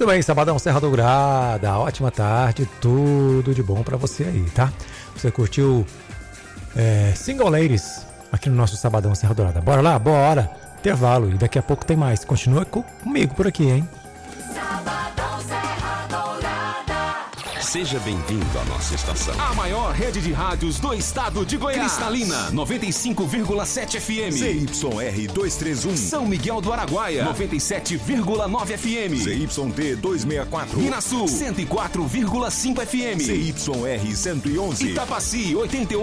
Muito bem, Sabadão Serra Dourada, ótima tarde, tudo de bom pra você aí, tá? Você curtiu Single Ladies aqui no nosso Sabadão Serra Dourada. Bora lá? Bora! Intervalo e daqui a pouco tem mais. Continua comigo por aqui, hein? Seja bem-vindo à nossa estação. A maior rede de rádios do estado de Goiás. Cristalina, 95,7 FM. ZYR 231. São Miguel do Araguaia, 97,9 FM. ZYD 264. Minas Sul, 104,5 FM. ZYR 111. Itapaci, 88.